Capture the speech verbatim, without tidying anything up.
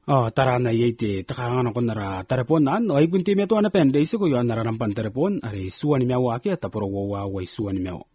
Oh, tara na yete takanga ko nara telepon nan oi bunti me to na pende isi ko yo nara rampan telepon are suani me wa ke ta pro wa wa suani me